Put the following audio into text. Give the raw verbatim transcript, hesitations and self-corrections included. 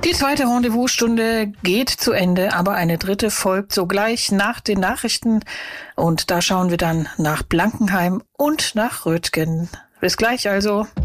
Die zweite Rendezvous-Stunde geht zu Ende, aber eine dritte folgt sogleich nach den Nachrichten. Und da schauen wir dann nach Blankenheim und nach Röttgen. Bis gleich also.